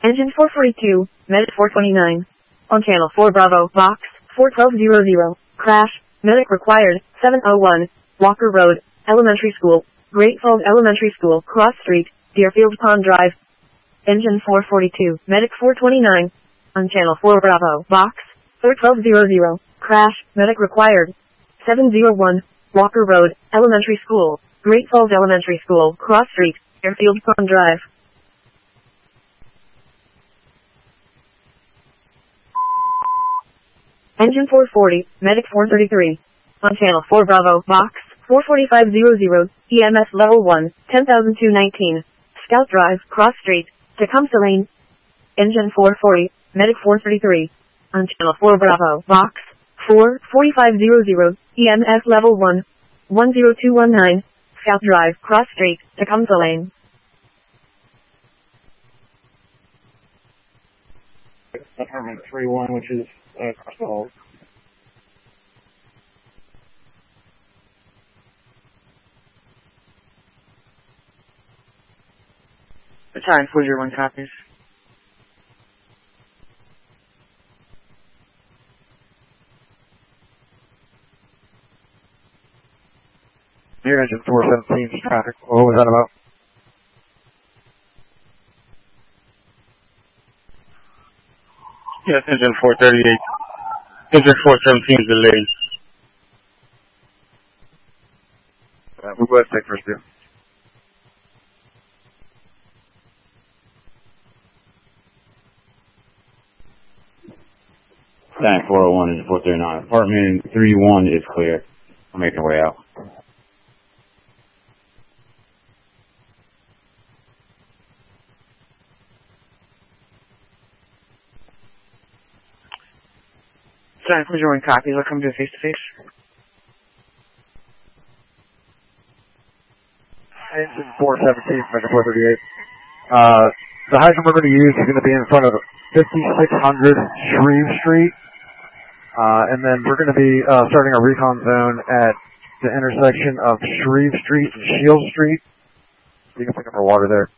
Engine 442, Medic 429. On channel 4 Bravo, box 41200. Crash, medic required, 701, Walker Road, Elementary School, Great Falls Elementary School, Cross Street, Deerfield Pond Drive. Engine 442, Medic 429. On channel 4 Bravo, box 41200. Crash, medic required, 701, Walker Road, Elementary School, Great Falls Elementary School, Cross Street, Deerfield Pond Drive. Engine 440, Medic 433. On channel 4 Bravo, box 44500, EMS level 1, 10,219. Scout Drive, Cross Street, Tecumseh Lane. Engine 440, Medic 433. On channel 4 Bravo, box 44500, EMS level 1, 10219. Scout Drive, Cross Street, Tecumseh Lane. Apartment 31, which is across the hall. Battalion 401 copies. Near engine 417 traffic. What was that about? Yes, engine 438. Engine 417 is delayed. We'll go ahead and take first view. Battalion 401 is 439. Apartment 31 is clear. I'm making our way out. Battalion 401 copies. I'll come to a face-to-face. Engine 417, Megan 438. The hydrant we're going to use is going to be in front of 5600 Shreve Street. And then we're going to be starting a recon zone at the intersection of Shreve Street and Shield Street. You can pick up our water there.